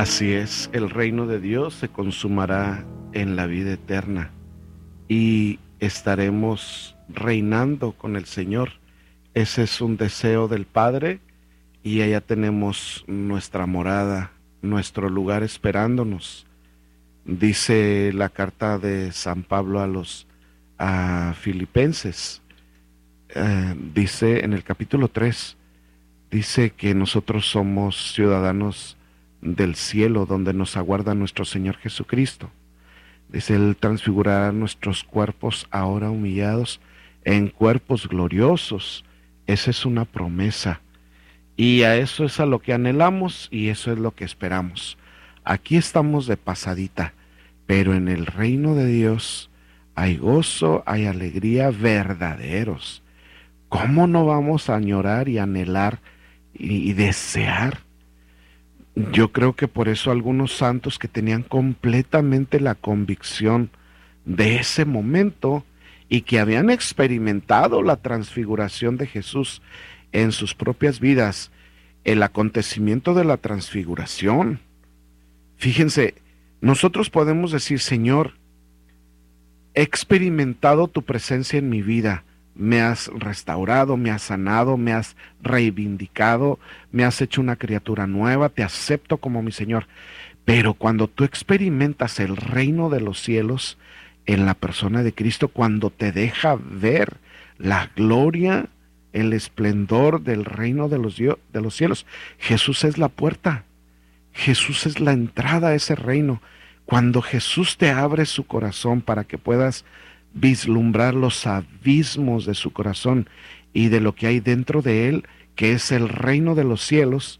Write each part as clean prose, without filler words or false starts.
Así es, el reino de Dios se consumará en la vida eterna y estaremos reinando con el Señor. Ese es un deseo del Padre y allá tenemos nuestra morada, nuestro lugar esperándonos. Dice la carta de San Pablo a Filipenses, dice en el capítulo 3, dice que nosotros somos ciudadanos del cielo donde nos aguarda nuestro Señor Jesucristo. Dice, Él transfigurará nuestros cuerpos ahora humillados en cuerpos gloriosos. Esa es una promesa. Y a eso es a lo que anhelamos y eso es lo que esperamos. Aquí estamos de pasadita, pero en el reino de Dios hay gozo, hay alegría verdaderos. ¿Cómo no vamos a añorar y anhelar y desear? Yo creo que por eso algunos santos que tenían completamente la convicción de ese momento y que habían experimentado la transfiguración de Jesús en sus propias vidas, el acontecimiento de la transfiguración. Fíjense, nosotros podemos decir, Señor, he experimentado tu presencia en mi vida. Me has restaurado, me has sanado, me has reivindicado, me has hecho una criatura nueva, te acepto como mi Señor. Pero cuando tú experimentas el reino de los cielos en la persona de Cristo, cuando te deja ver la gloria, el esplendor del reino de los cielos, Jesús es la puerta, Jesús es la entrada a ese reino. Cuando Jesús te abre su corazón para que puedas vislumbrar los abismos de su corazón y de lo que hay dentro de él, que es el reino de los cielos,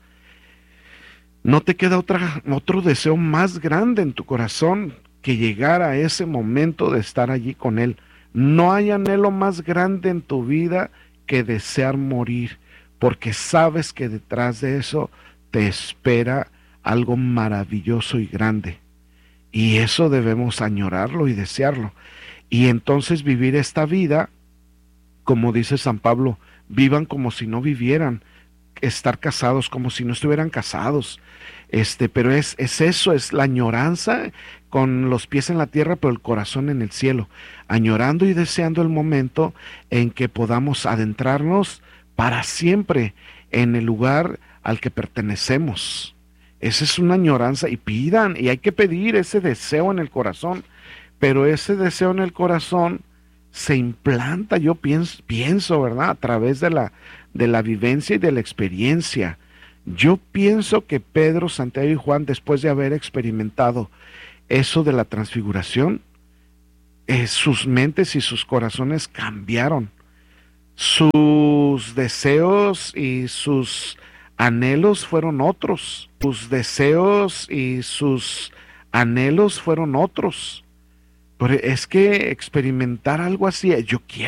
no te queda otro deseo más grande en tu corazón que llegar a ese momento de estar allí con él. No hay anhelo más grande en tu vida que desear morir, porque sabes que detrás de eso te espera algo maravilloso y grande. Y eso debemos añorarlo y desearlo. Y entonces vivir esta vida, como dice San Pablo, vivan como si no vivieran, estar casados como si no estuvieran casados. Pero es eso, es la añoranza con los pies en la tierra, pero el corazón en el cielo, añorando y deseando el momento en que podamos adentrarnos para siempre en el lugar al que pertenecemos. Esa es una añoranza y pidan, y hay que pedir ese deseo en el corazón. Pero ese deseo en el corazón se implanta, yo pienso, ¿verdad? A través de la vivencia y de la experiencia. Yo pienso que Pedro, Santiago y Juan, después de haber experimentado eso de la transfiguración, sus mentes y sus corazones cambiaron. Sus deseos y sus anhelos fueron otros. Sus deseos y sus anhelos fueron otros. Pero es que experimentar algo así, yo quiero